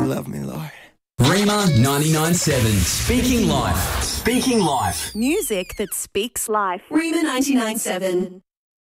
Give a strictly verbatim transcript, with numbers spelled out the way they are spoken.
you love me, Lord. Rima ninety-nine seven, Speaking Life. Speaking Life. Music that speaks life. Rima ninety-nine seven.